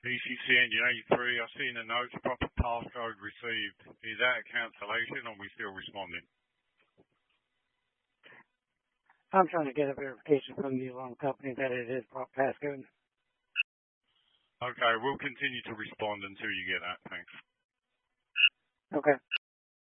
ECCN 83, I've seen the notes, proper passcode received. Is that a cancellation or are we still responding? I'm trying to get a verification from the alarm company that it is proper passcode. Okay, we'll continue to respond until you get that. Thanks. Okay.